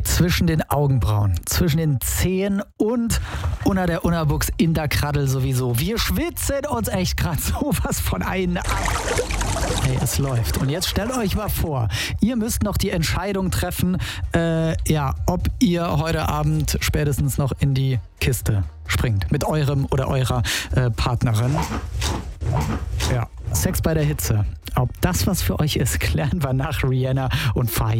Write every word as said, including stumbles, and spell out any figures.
Ey, zwischen den Augenbrauen, zwischen den Zehen und unter der Unterbuchs in der Kraddel sowieso. Wir schwitzen uns echt gerade sowas von ein ab. Hey, es läuft. Und jetzt stellt euch mal vor, ihr müsst noch die Entscheidung treffen, äh, ja, ob ihr heute Abend spätestens noch in die Kiste springt. Mit eurem oder eurer äh, Partnerin. Ja, Sex bei der Hitze. Ob das was für euch ist, klären wir nach Rihanna und Fire.